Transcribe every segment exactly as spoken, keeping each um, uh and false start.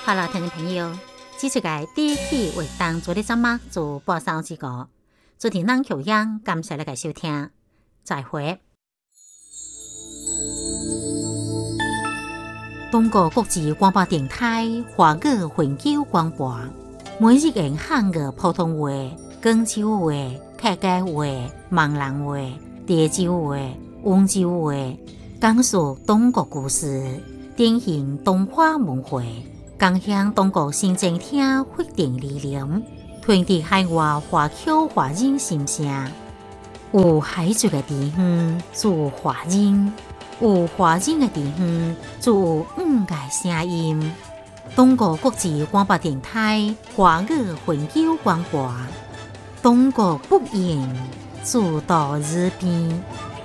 好了，听众朋友，这次嘅第一期为当做的节目就播送至这，主持人邱阳，感谢你嘅收听，再会。中国国际广播电台华语永久广播，每日用汉语普通话、广州话、客家话、闽南话、潮州话、温州话，讲述中国故事，典型东华文化，共享中国新政厅发展理念，传递海外华侨华人心声。有海族嘅地方做华人，有华人嘅地方做五个声音。中国国际广播电台华语永久广播，中国不言，主到日边。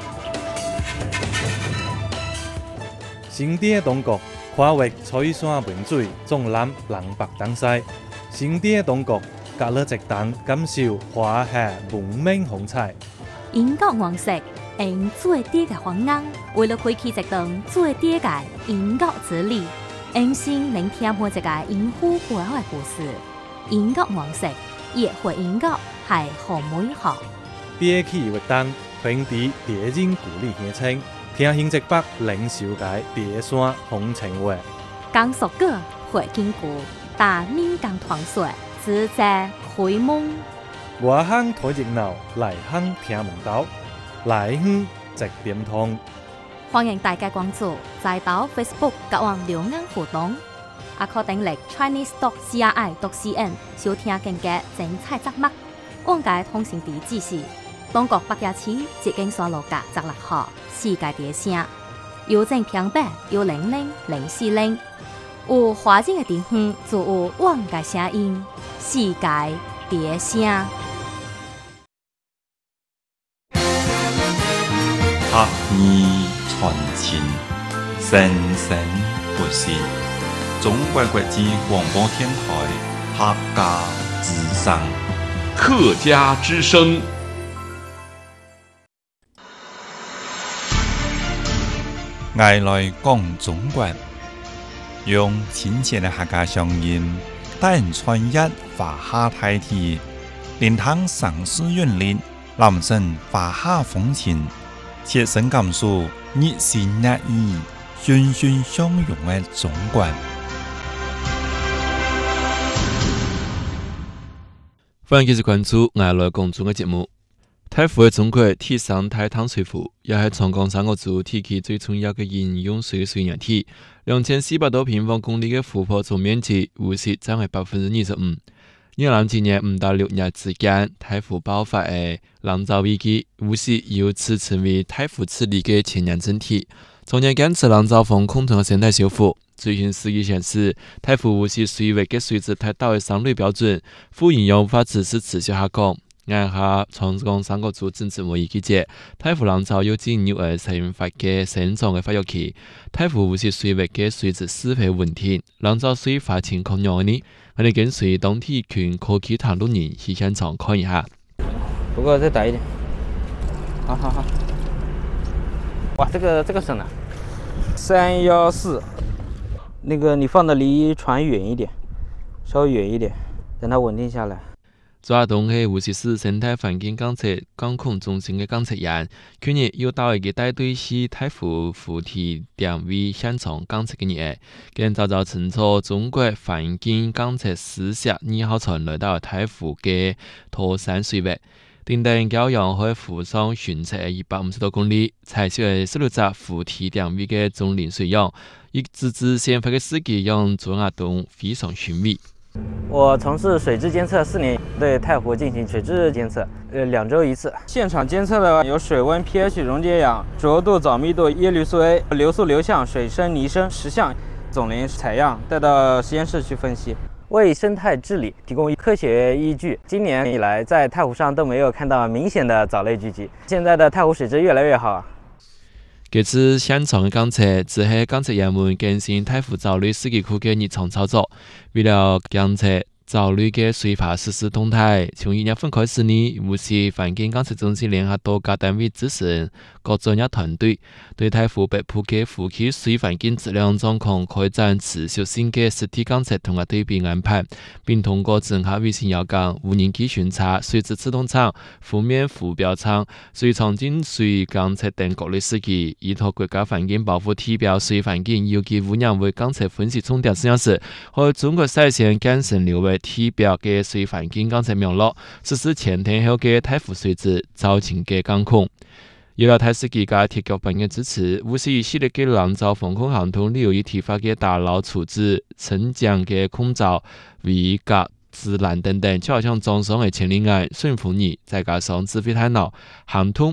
新地中国跨越彩山名水，纵览南北东西。新地中国隔了一档，感受华夏文明风采。 英国王室用最低嘅方案，为了开启一档最低嘅英国之旅，用心聆听每一个英虎背后嘅故事。英国王室也会英国系好美好。 第一期活动传递地人故里乡亲，听新一北领袖界第山风情话。 讲述个会经过，但民间传说，自在开蒙。 外乡睇热闹，内乡听门道，内乡直点通。 欢迎大家关注在岛 Facebook 甲网留言互动，也可登录 Chinese dot C R I dot C N 收听更加精彩节目。往界通讯地址是中国北野市捷径山路甲十六号世界第声，邮政平板幺零零零四零。有华人嘅地方就有往界声音，世界第声。 客语传情，生生不息。中国国际广播电台客家之声， 客家之声。 爱来讲中国，用亲切的客家乡音，带人穿越华夏大地，连通城市韵律，南城华夏风情。切身感受热情热意、欣欣相融的中国。 欢迎继续关注《爱来讲中》的节目。太湖的中国第三代淡水湖，也是长江三角洲地区最重要的饮用水水源体。两千四百多平方公里的湖泊总面积，污染占为百分之二十五。二零今年五到六日之间，太湖爆发的浪潮危机，污染由此成为太湖治理的前沿整体。从而坚持浪潮风控同的生态修复。最新数据显示，太湖污染水域的水质太高的三类标准，湖营养无法支持持续下降。眼下长江三角洲政治会议记者，太湖浪潮有近有二十引发嘅生长嘅发育期，太湖污染水域嘅水质适配问题，浪潮水化情况如何呢？我哋跟随当地群科技谈路人去现场看一下。 不过再大一点。好好好。哇，这个这个深啊，三幺四。那个你放的离船远一点，稍微远一点，等它稳定下来。 抓动系湖西市生态环境监测监控中心嘅监测员，去年有到一个带队去太湖湖体点位现场监测嘅日，跟早早乘坐中国环境监测四十二号船来到太湖嘅驼山水域，定定教养喺湖上巡测一百五十多公里，采集嘅十六只湖体点位嘅中磷水样，以直至先发嘅司机让做阿东非常寻味。 我从事水质监测四年，对太湖进行水质监测，呃，两周一次。现场监测的有水温、pH、溶解氧、浊度、藻密度、叶绿素 A、流速、流向、水深、泥深十项总磷采样，带到实验室去分析，为生态治理提供科学依据。今年以来，在太湖上都没有看到明显的藻类聚集，现在的太湖水质越来越好。 这次现场的监测只是监测员们更新太湖藻类试剂库的日常操作，为了监测藻类嘅水化实施动态。从一月份开始呢，无锡环境监测中心联合多家单位咨询各专业团队，对太湖北部嘅湖区水环境质量状况开展持续性嘅实地监测同埋对比安排，并通过整合卫星遥感、无人机巡查、水质测动场、湖面浮标场、水场净水监测等各类事宜，依托国家环境保护体表水环境有机污染物监测分析重点实验室和中国率先建成流域体表嘅水环境监测网络，实施前天后嘅太湖水质造成嘅监控。有了太市几家铁脚本嘅支持，无锡一系列嘅lan造防控系统，例如以提发嘅大楼处置、沉降嘅控罩、围隔、自拦等等，就好像装上嘅千里眼、顺风耳，再加上智慧大脑、航通